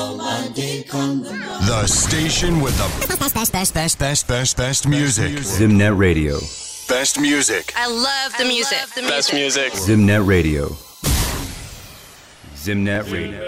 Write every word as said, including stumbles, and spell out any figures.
The station with the best, best, best, best, best, best, best music. Zimnet Radio. Best music. I love the music. The Best music. Zimnet Radio. Zimnet Radio.